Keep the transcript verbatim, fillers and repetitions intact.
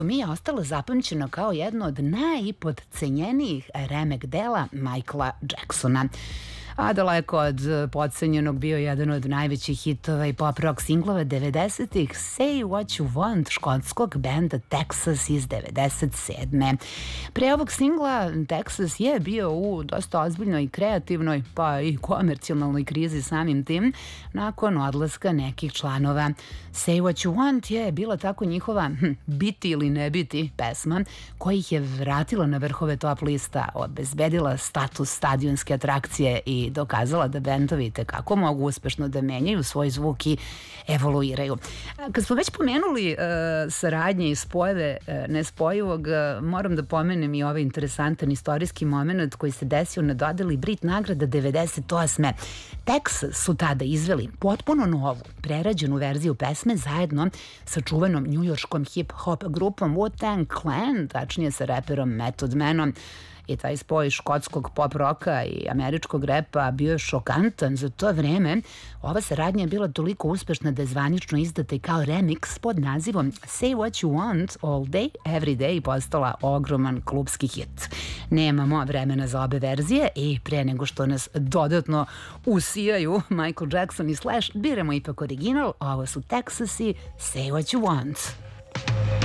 Mi je ostalo zapamćeno kao jedno od najpodcenjenijih remek dela Michaela Jacksona. A daleko od podcenjenog bio jedan od najvećih hitova i pop rock singlova devedesetih Say What You Want škotskog benda Texas iz devedeset sedme. Pre ovog singla Texas je bio u dosta ozbiljnoj, kreativnoj pa i komercijalnoj krizi samim tim nakon odlaska nekih članova. Say What You Want je bila tako njihova hm, biti ili ne biti pesma koja ih je vratila na vrhove top lista, obezbedila status stadionske atrakcije i dokazala da bendovi tekako mogu uspešno da menjaju svoj zvuk i evoluiraju. Kad smo već pomenuli uh, saradnje i spojeve uh, nespojivog, uh, moram da pomenem i ovaj interesantan istorijski moment koji se desio na dodeli Brit nagrada devedeset osme. Texas su tada izveli potpuno novu, prerađenu verziju pesme zajedno sa čuvenom njujorškom hip-hop grupom Wu-Tang Clan, tačnije sa reperom Method Manom. I taj spoj škotskog pop roka i američkog repa bio je šokantan za to vreme. Ova saradnja je bila toliko uspešna da je zvanično izdata i kao remix pod nazivom Say What You Want All Day, Every Day i postala ogroman klubski hit. Nemamo vremena za obe verzije i pre nego što nas dodatno usijaju Michael Jackson i Slash, biramo ipak original. Ovo su Texas i Say What You Want.